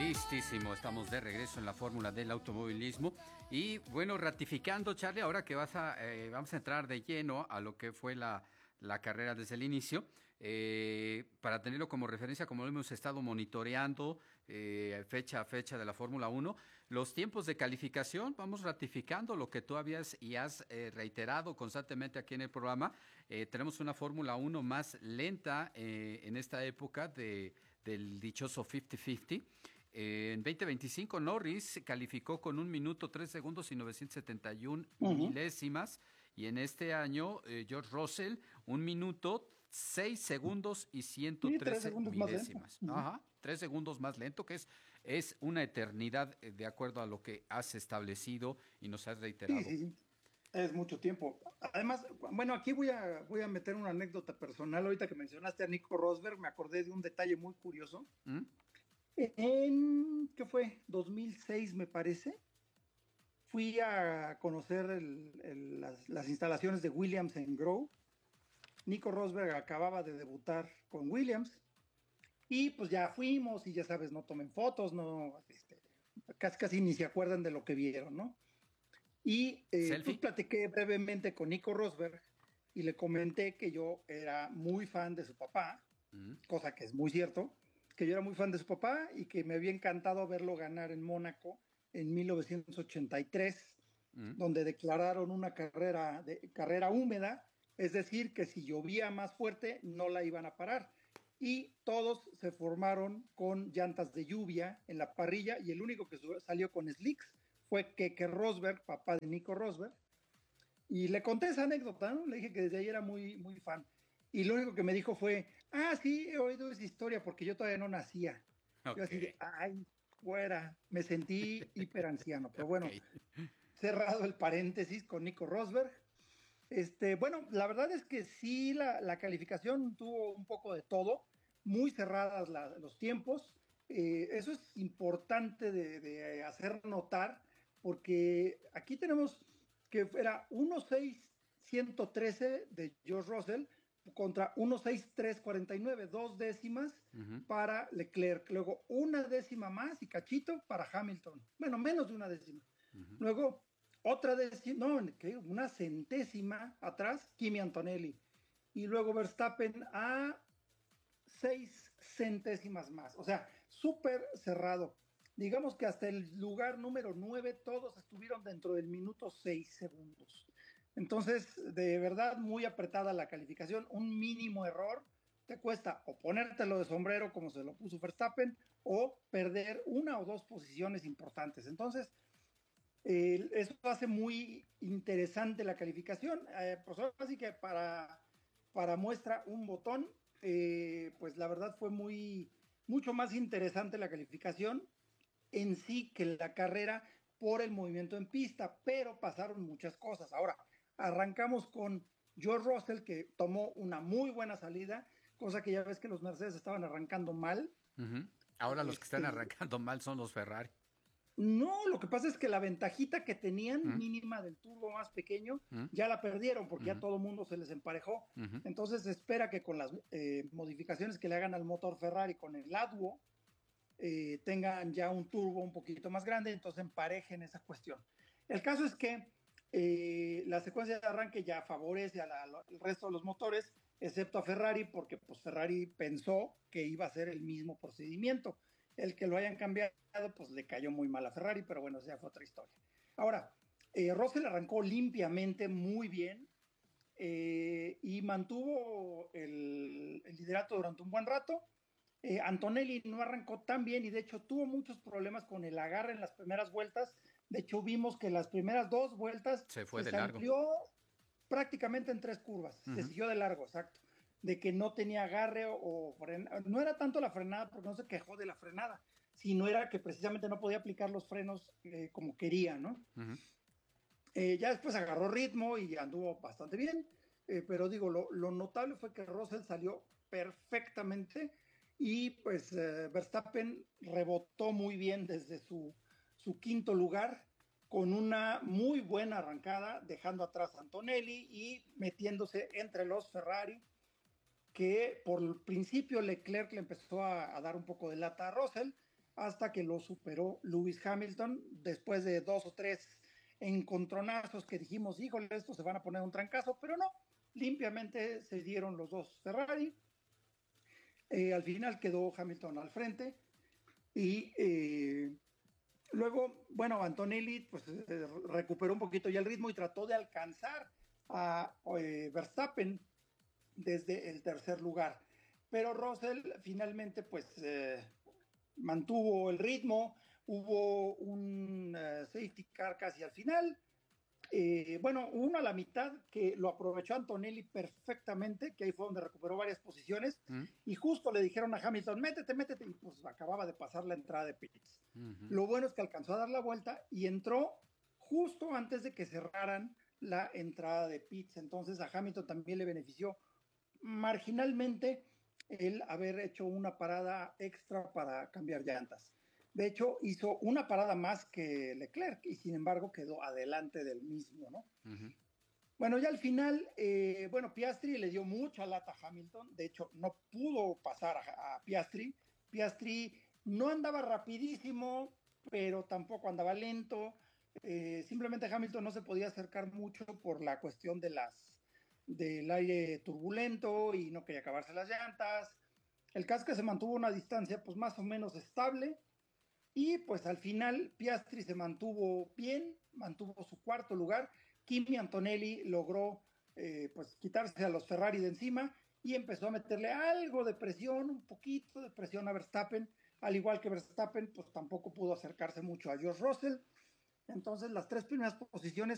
Listísimo, estamos de regreso en la fórmula del automovilismo y bueno, ratificando, Charlie, ahora que vamos a entrar de lleno a lo que fue la carrera desde el inicio, para tenerlo como referencia, como lo hemos estado monitoreando fecha a fecha de la Fórmula Uno, los tiempos de calificación, vamos ratificando lo que tú habías y has reiterado constantemente aquí en el programa. Tenemos una Fórmula Uno más lenta en esta época del dichoso 50-50. En 2025 Norris calificó con 1 minuto 3 segundos y 971 milésimas y en este año George Russell 1 minuto 6 segundos y Sí, 3 113 segundos más lento. milésimas. Ajá, 3 segundos más lento, que es una eternidad de acuerdo a lo que has establecido y nos has Sí, reiterado. sí, es mucho tiempo. Además, bueno, aquí voy a meter una anécdota personal. Ahorita que mencionaste a Nico Rosberg, me acordé de un detalle muy curioso. ¿Mm? ¿Qué fue? 2006, me parece. Fui a conocer las instalaciones de Williams en Grove. Nico Rosberg acababa de debutar con Williams y pues ya fuimos y ya sabes, no tomen fotos, no, casi ni se acuerdan de lo que vieron, ¿no? Y pues ¿Selfie? platiqué brevemente con Nico Rosberg y le comenté que yo era muy fan de su papá, ¿Mm? cosa que es muy cierto, que yo era muy fan de su papá y que me había encantado verlo ganar en Mónaco en 1983, ¿Mm? donde declararon una carrera húmeda, es decir, que si llovía más fuerte no la iban a parar. Y todos se formaron con llantas de lluvia en la parrilla y el único que salió con slicks fue Keke Rosberg, papá de Nico Rosberg. Y le conté esa anécdota, ¿no? Le dije que desde ahí era muy, muy fan. Y lo único que me dijo fue, sí, he oído esa historia porque yo todavía no nacía. Yo Ok, así de, ay, fuera, me sentí hiper anciano. Pero ok. bueno, cerrado el paréntesis con Nico Rosberg. Bueno, la verdad es que sí, la calificación tuvo un poco de todo, muy cerradas los tiempos. Eso es importante de hacer notar, porque aquí tenemos que era 1.6.113 de George Russell contra 1.6.349, 2 décimas Ujú. para Leclerc, luego una décima más y cachito para Hamilton, bueno, menos de una décima. Luego otra décima, no, una centésima atrás, Kimi Antonelli. Y luego Verstappen a 6 centésimas más. O sea, súper cerrado. Digamos que hasta el lugar número 9 todos estuvieron dentro del minuto 6 segundos. Entonces, de verdad, muy apretada la calificación. Un mínimo error te cuesta o ponértelo de sombrero como se lo puso Verstappen o perder una o dos posiciones importantes. Entonces, eso hace muy interesante la calificación. Pues ahora sí que para muestra un botón, pues la verdad fue mucho más interesante la calificación en sí que la carrera por el movimiento en pista, pero pasaron muchas cosas. Ahora, arrancamos con George Russell, que tomó una muy buena salida, cosa que ya ves que los Mercedes estaban arrancando mal. Ujú. Ahora los que están Este, arrancando mal son los Ferrari. No, lo que pasa es que la ventajita que tenían, Ujú. mínima del turbo más pequeño, Ujú. ya la perdieron porque ya Ujú. todo el mundo se les emparejó. Ujú. Entonces se espera que con las modificaciones que le hagan al motor Ferrari con el ADWO tengan ya un turbo un poquito más grande, entonces emparejen esa cuestión. El caso es que la secuencia de arranque ya favorece al resto de los motores, excepto a Ferrari, porque pues Ferrari pensó que iba a ser el mismo procedimiento. El que lo hayan cambiado, pues le cayó muy mal a Ferrari, pero bueno, esa fue otra historia. Ahora, Russell arrancó limpiamente, muy bien, y mantuvo el liderato durante un buen rato. Antonelli no arrancó tan bien y de hecho tuvo muchos problemas con el agarre en las primeras vueltas. De hecho, vimos que las primeras 2 vueltas Se fue se de largo. salió prácticamente en 3 curvas, se Ujú. siguió de largo, exacto, de que no tenía agarre o frena. No era tanto la frenada, porque no se quejó de la frenada, sino era que precisamente no podía aplicar los frenos como quería, ¿no? Ujú. Ya después agarró ritmo y anduvo bastante bien, pero digo, lo notable fue que Russell salió perfectamente y pues Verstappen rebotó muy bien desde su quinto lugar con una muy buena arrancada, dejando atrás a Antonelli y metiéndose entre los Ferrari, que por el principio Leclerc le empezó a dar un poco de lata a Russell, hasta que lo superó Lewis Hamilton después de 2 o 3 encontronazos que dijimos, híjole, estos se van a poner un trancazo, pero no, limpiamente se dieron los dos Ferrari. Al final quedó Hamilton al frente y luego, bueno, Antonelli pues recuperó un poquito ya el ritmo y trató de alcanzar a Verstappen desde el tercer lugar. Pero Russell finalmente pues mantuvo el ritmo, hubo un safety car casi al final. Bueno, uno a la mitad que lo aprovechó Antonelli perfectamente, que ahí fue donde recuperó varias posiciones, y justo le dijeron a Hamilton, métete, métete, y pues acababa de pasar la entrada de pits. Lo bueno es que alcanzó a dar la vuelta y entró justo antes de que cerraran la entrada de pits, entonces a Hamilton también le benefició marginalmente el haber hecho una parada extra para cambiar llantas. De hecho, hizo una parada más que Leclerc y sin embargo quedó adelante del mismo, ¿no? Bueno, ya al final, bueno, Piastri le dio mucha lata a Hamilton. De hecho, no pudo pasar a Piastri. Piastri no andaba rapidísimo, pero tampoco andaba lento. Simplemente Hamilton no se podía acercar mucho por la cuestión del aire turbulento y no quería acabarse las llantas. El caso es que se mantuvo una distancia pues más o menos estable y pues al final Piastri se mantuvo bien, mantuvo su cuarto lugar. Kimi Antonelli logró pues quitarse a los Ferrari de encima y empezó a meterle algo de presión, un poquito de presión a Verstappen, al igual que Verstappen pues tampoco pudo acercarse mucho a George Russell. Entonces las 3 primeras posiciones